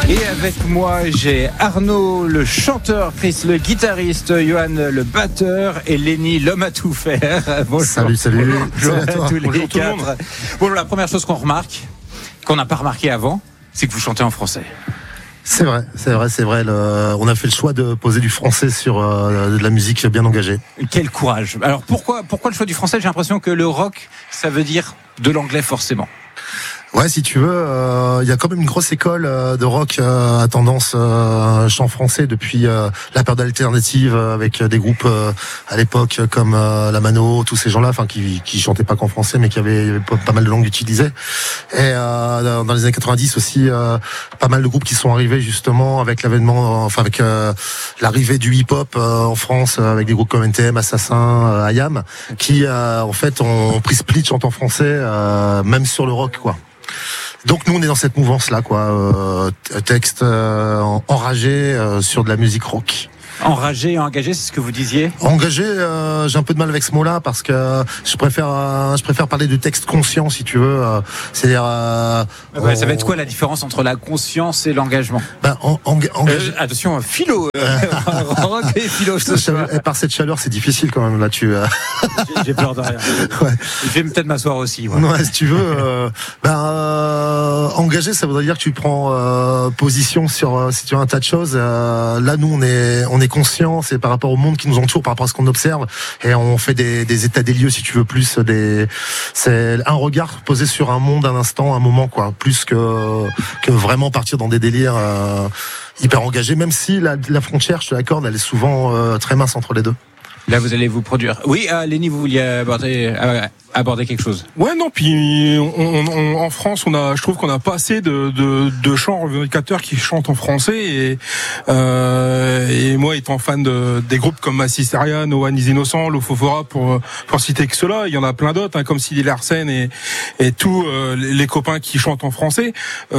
Et avec moi, j'ai Arnaud, le chanteur, Chris, le guitariste, Johan, le batteur, et Lenny, l'homme à tout faire. Bonjour. Salut. Bonjour à tous les Bonjour tout le quatre. monde. Bon, la première chose qu'on remarque, qu'on n'a pas remarqué avant, c'est que vous chantez en français. C'est vrai. On a fait le choix de poser du français sur de la musique bien engagée. Quel courage. Alors pourquoi le choix du français? J'ai l'impression que le rock, ça veut dire de l'anglais forcément. Ouais, si tu veux, il y a quand même une grosse école de rock à tendance chant français depuis la période alternative avec des groupes à l'époque comme la Mano, tous ces gens-là, enfin qui chantaient pas qu'en français, mais qui avaient pas mal de langues utilisées. Et dans les années 90 aussi, pas mal de groupes qui sont arrivés justement avec l'avènement, avec l'arrivée du hip-hop en France, avec des groupes comme NTM, Assassin, IAM, qui en fait ont pris split chant en français, même sur le rock, quoi. Donc nous on est dans cette mouvance là, quoi, texte enragé sur de la musique rock. Enragé et engagé, c'est ce que vous disiez? Engagé, j'ai un peu de mal avec ce mot-là parce que je préfère parler de texte conscient, si tu veux. C'est-à-dire, ça va être quoi la différence entre la conscience et l'engagement? Engagé. Attention, philo, rock et philo. Par cette chaleur, c'est difficile quand même là. J'ai peur de rien. Ouais. Je vais peut-être m'asseoir aussi. Ouais. Ouais, si tu veux. Engagé, ça voudrait dire que tu prends position sur un tas de choses. Là, nous, on est conscient, c'est par rapport au monde qui nous entoure, par rapport à ce qu'on observe, et on fait des états des lieux, si tu veux, plus c'est un regard posé sur un monde, un instant, un moment, quoi, plus que vraiment partir dans des délires hyper engagés, même si la frontière, je te l'accorde, elle est souvent très mince entre les deux. Là, vous allez vous produire. Oui, Lenny, vous vouliez aborder quelque chose. Ouais, non, puis en France, je trouve qu'on n'a pas assez de chants revendicateurs qui chantent en français, et moi, étant fan des groupes comme Massisteria, No One is Innocent, Lofofora, pour citer que ceux-là, il y en a plein d'autres, comme Silly Larsen et tous les copains qui chantent en français.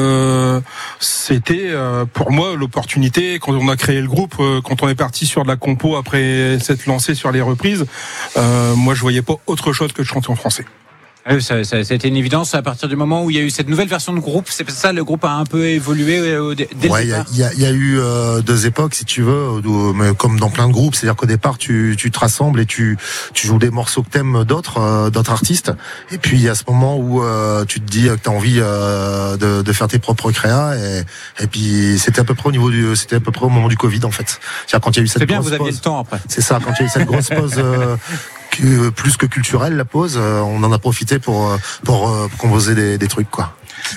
C'était pour moi l'opportunité quand on a créé le groupe, quand on est parti sur de la compo après s'être lancé sur les reprises. Moi, je voyais pas autre chose que de chanter en français. Ça a été une évidence à partir du moment où il y a eu cette nouvelle version de groupe. C'est ça, le groupe a un peu évolué dès le départ. Il y a eu deux époques, si tu veux, mais comme dans plein de groupes. C'est-à-dire qu'au départ, tu te rassembles et tu joues des morceaux que t'aimes d'autres artistes. Et puis il y a ce moment où tu te dis que t'as envie de faire tes propres créas. Et puis c'était à peu près au moment du Covid, en fait. C'est-à-dire quand il y a eu cette c'est bien, grosse vous aviez pause, le temps après. C'est ça, quand il y a eu cette grosse pause. Plus que culturelle, la pause, on en a profité pour composer des trucs, quoi.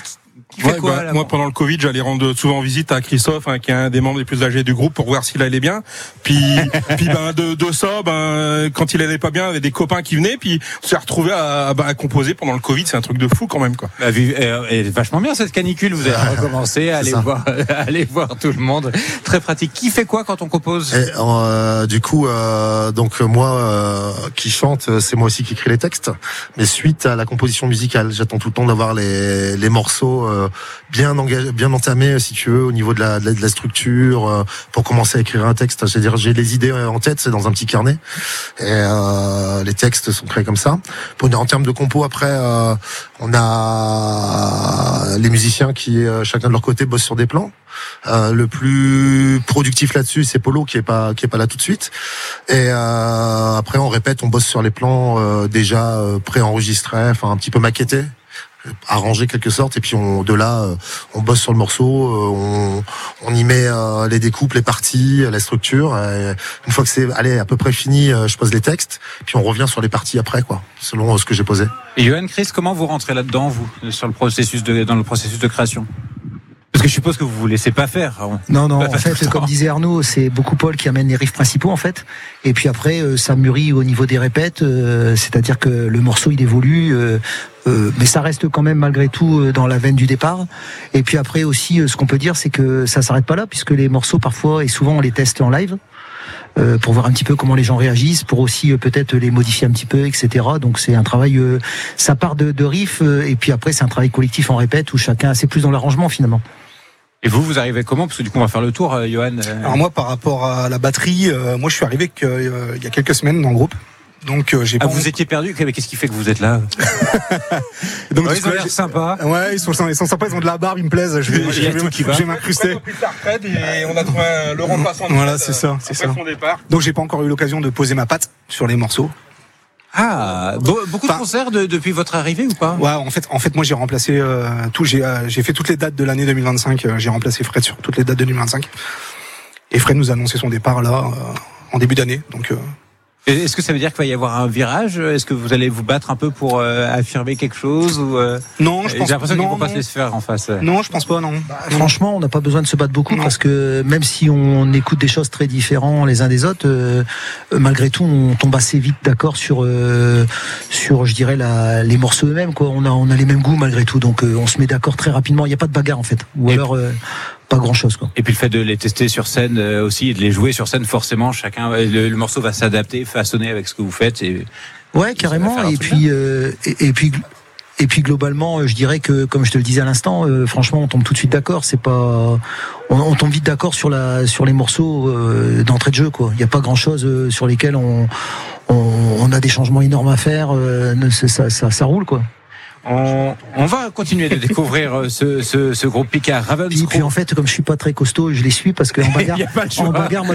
Moi, pendant le Covid, j'allais rendre souvent visite à Christophe, qui est un des membres les plus âgés du groupe, pour voir s'il allait bien. Puis de ça, quand il allait pas bien, il y avait des copains qui venaient, puis on s'est retrouvés à composer pendant le Covid. C'est un truc de fou quand même, quoi. Vachement bien cette canicule. Vous avez recommencé à aller voir tout le monde. Très pratique. Qui fait quoi quand on compose? Du coup, donc moi qui chante, c'est moi aussi qui écris les textes. Mais suite à la composition musicale, j'attends tout le temps d'avoir les morceaux bien engagé, bien entamé, si tu veux, au niveau de la structure, pour commencer à écrire un texte. C'est-à-dire, j'ai les idées en tête, c'est dans un petit carnet, et les textes sont créés comme ça. En termes de compo, après, on a les musiciens qui, chacun de leur côté, bossent sur des plans. Le plus productif là-dessus, c'est Polo qui est pas là tout de suite. Et après, on répète, on bosse sur les plans déjà préenregistrés, enfin un petit peu maquettés, arrangé quelque sorte, et puis on bosse sur le morceau, on y met les découpes, les parties, la structure, et une fois que c'est à peu près fini, je pose les textes, puis on revient sur les parties après, quoi, selon ce que j'ai posé. Et Johan, Chris, comment vous rentrez là-dedans, vous, dans le processus de création? Parce que je suppose que vous vous laissez pas faire. Non, en fait, comme disait Arnaud, c'est beaucoup Paul qui amène les riffs principaux, en fait. Et puis après, ça mûrit au niveau des répètes, c'est-à-dire que le morceau, il évolue, mais ça reste quand même malgré tout dans la veine du départ. Et puis après aussi, ce qu'on peut dire, c'est que ça s'arrête pas là, puisque les morceaux, parfois et souvent, on les teste en live. Pour voir un petit peu comment les gens réagissent, pour aussi peut-être les modifier un petit peu, etc. Donc c'est un travail, ça part de riffs, et puis après c'est un travail collectif en répète où chacun c'est plus dans l'arrangement finalement. Et vous arrivez comment? Parce que du coup on va faire le tour, Johan. Alors moi par rapport à la batterie, moi je suis arrivé il y a quelques semaines dans le groupe. Donc j'ai pas. Vous étiez perdu. Qu'est-ce qui fait que vous êtes là? Donc ils ont l'air sympas. Ouais, ils sont sympas. Ils ont de la barbe, ils me plaisent. Je vais m'incruster. On a pris sa retraite et on a trouvé le remplaçant. Voilà, c'est ça. Son départ. Donc j'ai pas encore eu l'occasion de poser ma patte sur les morceaux. Ah, beaucoup de concerts depuis votre arrivée ou pas? Ouais, en fait, moi j'ai remplacé tout. J'ai fait toutes les dates de l'année 2025. J'ai remplacé Fred sur toutes les dates de 2025. Et Fred nous a annoncé son départ là en début d'année. Donc. Est-ce que ça veut dire qu'il va y avoir un virage? Est-ce que vous allez vous battre un peu pour affirmer quelque chose ou Non, je pense. J'ai l'impression qu'ils vont pas non. se laisser faire en face. Non, je pense pas, non. Franchement, on n'a pas besoin de se battre beaucoup Non. parce que même si on écoute des choses très différentes les uns des autres, malgré tout, on tombe assez vite d'accord sur, je dirais, les morceaux eux-mêmes, quoi. On a les mêmes goûts malgré tout, donc on se met d'accord très rapidement. Il n'y a pas de bagarre en fait, ou alors pas grand-chose, quoi. Et puis le fait de les tester sur scène aussi et de les jouer sur scène, forcément, chacun, le morceau va s'adapter, façonner avec ce que vous faites. Ouais, carrément. Et puis globalement, je dirais que, comme je te le disais à l'instant, franchement, on tombe tout de suite d'accord. C'est pas, on tombe vite d'accord sur les morceaux d'entrée de jeu, quoi. Il n'y a pas grand-chose sur lesquels on a des changements énormes à faire. Ça roule, quoi. On va continuer de découvrir ce groupe Picard, Ravenscroft. Puis en fait, comme je suis pas très costaud, je les suis parce qu'en bagarre, moi